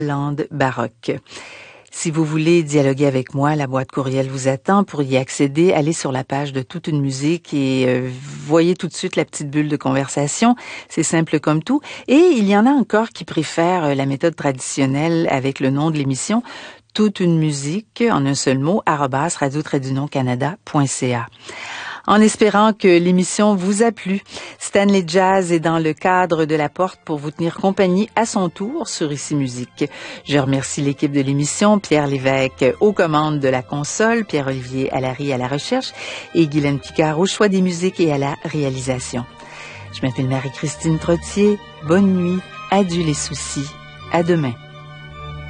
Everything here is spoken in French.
Lande baroque. Si vous voulez dialoguer avec moi, la boîte courriel vous attend. Pour y accéder, allez sur la page de Toute une musique et voyez tout de suite la petite bulle de conversation. C'est simple comme tout. Et il y en a encore qui préfèrent la méthode traditionnelle avec le nom de l'émission, Toute une musique, en un seul mot, @radio-canada.ca. En espérant que l'émission vous a plu, Stanley Jazz est dans le cadre de la porte pour vous tenir compagnie à son tour sur Ici Musique. Je remercie l'équipe de l'émission, Pierre Lévesque aux commandes de la console, Pierre-Olivier Allary à la recherche et Guylaine Picard au choix des musiques et à la réalisation. Je m'appelle Marie-Christine Trottier. Bonne nuit, adieu les soucis, à demain.